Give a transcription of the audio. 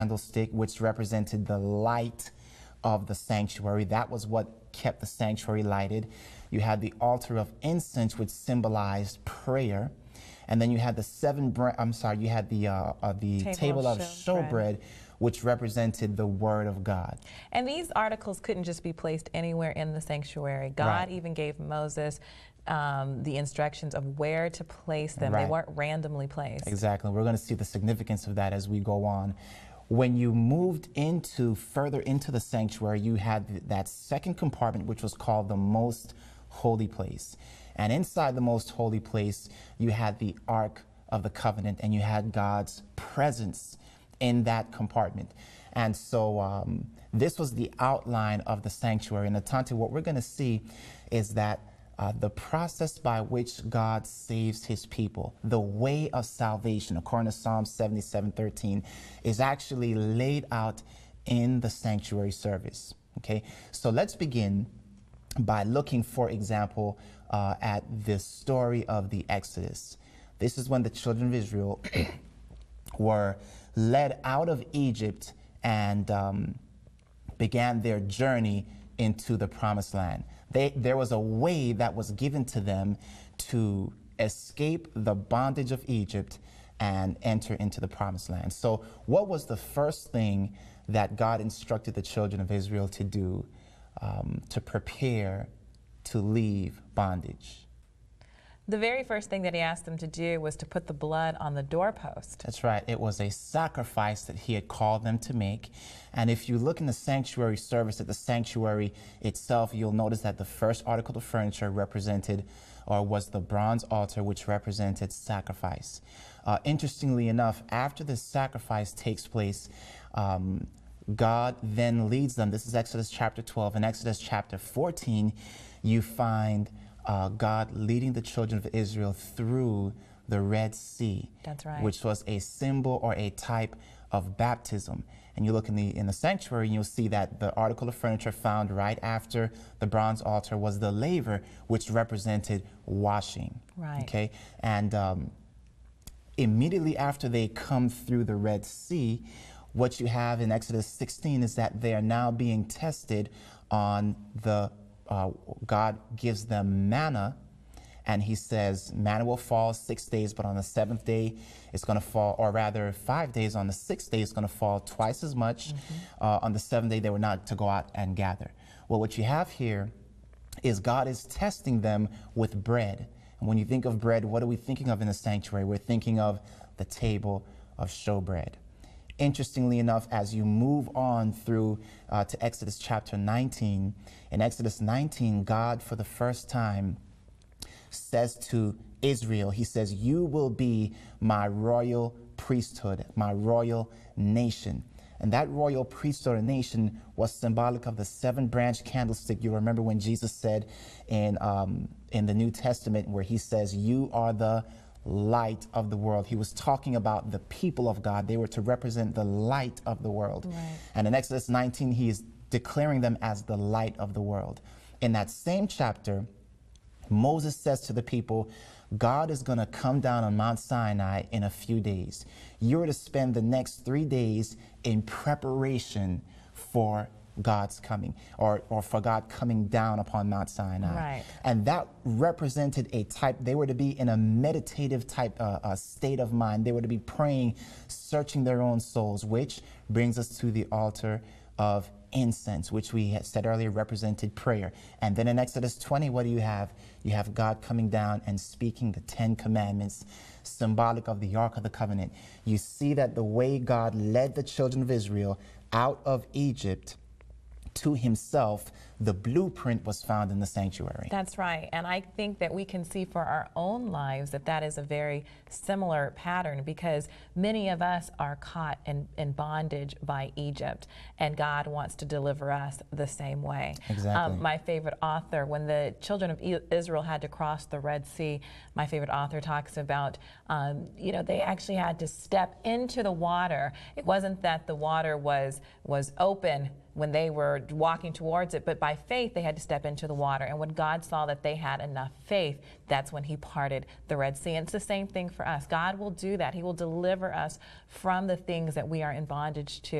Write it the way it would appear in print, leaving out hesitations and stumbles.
candlestick, which represented the light of the sanctuary. That was what kept the sanctuary lighted. You had the altar of incense, which symbolized prayer. And then you had the you had the table of showbread, which represented the word of God. And these articles couldn't just be placed anywhere in the sanctuary. God even gave Moses the instructions of where to place them. They weren't randomly placed. Exactly. We're going to see the significance of that as we go on. When you moved further into the sanctuary, you had that second compartment, which was called the most holy place. And inside the most holy place, you had the Ark of the Covenant, and you had God's presence in that compartment. And so this was the outline of the sanctuary. And Atante, what we're going to see is that the process by which God saves his people, the way of salvation, according to Psalm 77:13, is actually laid out in the sanctuary service. Okay, so let's begin by looking, for example, at the story of the Exodus. This is when the children of Israel were led out of Egypt and began their journey into the promised land. There was a way that was given to them to escape the bondage of Egypt and enter into the promised land. So what was the first thing that God instructed the children of Israel to do to prepare to leave bondage? The very first thing that he asked them to do was to put the blood on the doorpost. That's right. It was a sacrifice that he had called them to make. And if you look in the sanctuary service at the sanctuary itself, you'll notice that the first article of furniture represented or was the bronze altar, which represented sacrifice. Interestingly enough, after the sacrifice takes place, God then leads them. This is Exodus chapter 12. In Exodus chapter 14, you find God leading the children of Israel through the Red Sea. That's right. Which was a symbol or a type of baptism. And you look in the sanctuary, and you'll see that the article of furniture found right after the bronze altar was the laver, which represented washing. Right. Okay. And immediately after they come through the Red Sea, what you have in Exodus 16 is that they are now being tested on God gives them manna, and he says manna will fall 6 days, but on the seventh day it's going to fall, or rather 5 days. On the sixth day it's going to fall twice as much. On the seventh day they were not to go out and gather. Well, what you have here is God is testing them with bread. And when you think of bread, what are we thinking of in the sanctuary? We're thinking of the table of showbread. Interestingly enough, as you move on through to Exodus chapter 19, in Exodus 19, God, for the first time, says to Israel, he says, you will be my royal priesthood, my royal nation. And that royal priesthood or nation was symbolic of the 7-branch candlestick. You remember when Jesus said in the New Testament, where he says, you are the light of the world. He was talking about the people of God. They were to represent the light of the world. Right. And in Exodus 19, he is declaring them as the light of the world. In that same chapter, Moses says to the people, God is going to come down on Mount Sinai in a few days. You're to spend the next 3 days in preparation for God's coming, or for God coming down upon Mount Sinai. Right. And that represented a type, they were to be in a meditative type state of mind. They were to be praying, searching their own souls, which brings us to the altar of incense, which we had said earlier represented prayer. And then in Exodus 20, what do you have? You have God coming down and speaking the 10 commandments, symbolic of the Ark of the Covenant. You see that the way God led the children of Israel out of Egypt to himself, the blueprint was found in the sanctuary. That's right. And I think that we can see for our own lives that that is a very similar pattern, because many of us are caught in bondage by Egypt, and God wants to deliver us the same way. Exactly. My favorite author, when the children of Israel had to cross the Red Sea, my favorite author talks about, they actually had to step into the water. It wasn't that the water was open when they were walking towards it, but by faith they had to step into the water. And when God saw that they had enough faith, that's when he parted the Red Sea. And it's the same thing for us. God will do that. He will deliver us from the things that we are in bondage to.